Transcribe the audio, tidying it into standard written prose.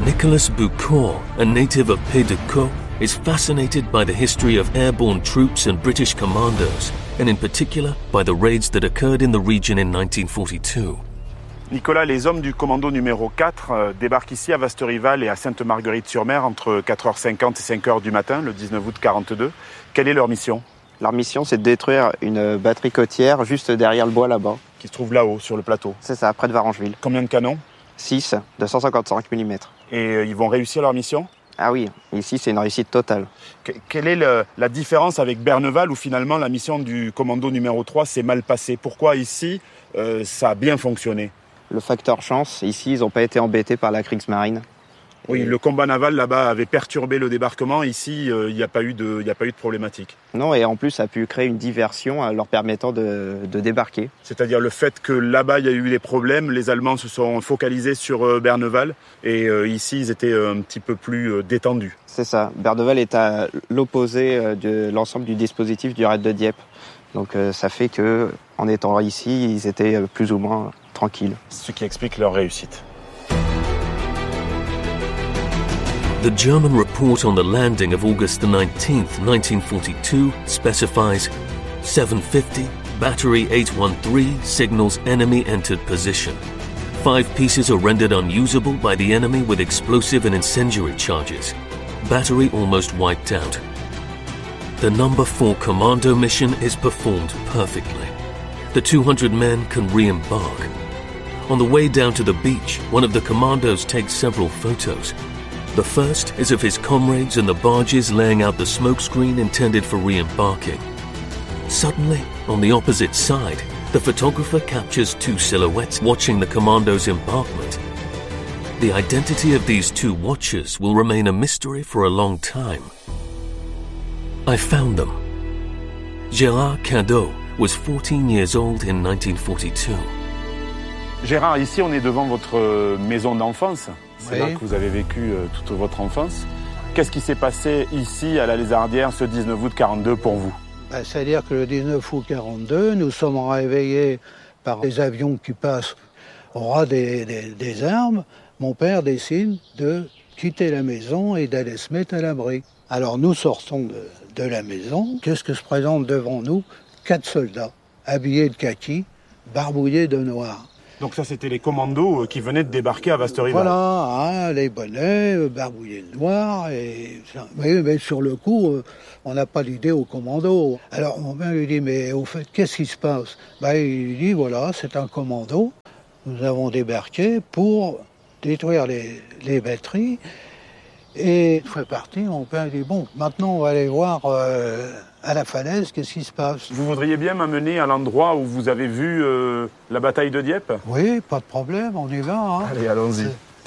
Nicolas Bucor, a native of Pays de Caux, is fascinated by the history of airborne troops and British commandos, and in particular by the raids that occurred in the region in 1942. Nicolas, les hommes du commando numéro 4 débarquent ici à Vaste-Rival et à Sainte-Marguerite-sur-Mer entre 4h50 et 5h du matin, le 19 août 1942. Quelle est leur mission? Leur mission, c'est de détruire une batterie côtière juste derrière le bois là-bas. Qui se trouve là-haut, sur le plateau. C'est ça, près de Varangeville. Combien de canons? 6 de 155 mm. Et ils vont réussir leur mission? Ah oui, ici c'est une réussite totale. Quelle est la différence avec Berneval où finalement la mission du commando numéro 3 s'est mal passée? Pourquoi ici ça a bien fonctionné? Le facteur chance, ici ils n'ont pas été embêtés par la Kriegsmarine. Oui, le combat naval là-bas avait perturbé le débarquement. Ici, il n'y a pas eu de problématique. Non, et en plus, ça a pu créer une diversion leur permettant de débarquer. C'est-à-dire le fait que là-bas, il y a eu des problèmes. Les Allemands se sont focalisés sur Berneval. Et ici, ils étaient un petit peu plus détendus. C'est ça. Berneval est à l'opposé de l'ensemble du dispositif du raid de Dieppe. Donc ça fait qu'en étant ici, ils étaient plus ou moins tranquilles. Ce qui explique leur réussite. The German report on the landing of August the 19th, 1942 specifies 7:50, Battery 813 signals enemy entered position. 5 pieces are rendered unusable by the enemy with explosive and incendiary charges. Battery almost wiped out. The number 4 commando mission is performed perfectly. The 200 men can re-embark. On the way down to the beach, one of the commandos takes several photos. The first is of his comrades and the barges laying out the smokescreen intended for re-embarking. Suddenly, on the opposite side, the photographer captures 2 silhouettes watching the commando's embarkment. The identity of these 2 watchers will remain a mystery for a long time. I found them. Gérard Cadeau was 14 years old in 1942. Gérard, ici on est devant votre maison d'enfance. C'est oui. Là que vous avez vécu toute votre enfance. Qu'est-ce qui s'est passé ici à la Lézardière ce 19 août 1942 pour vous? C'est-à-dire que le 19 août 1942, nous sommes réveillés par des avions qui passent au ras des armes. Mon père décide de quitter la maison et d'aller se mettre à l'abri. Alors nous sortons de la maison. Qu'est-ce que se présente devant nous? 4 soldats, habillés de kaki, barbouillés de noir. Donc ça, c'était les commandos qui venaient de débarquer à Vaste-Rival. Voilà, les bonnets, barbouillés de noir. Mais sur le coup, on n'a pas l'idée au commando. Alors mon père lui dit, mais au fait, qu'est-ce qui se passe? Il lui dit, voilà, c'est un commando. Nous avons débarqué pour détruire les batteries. Et une fois parti, mon père dit, bon, maintenant on va aller voir à la falaise, qu'est-ce qui se passe. Vous voudriez bien m'amener à l'endroit où vous avez vu la bataille de Dieppe? Oui, pas de problème, on y va. Hein. Allez, allons-y.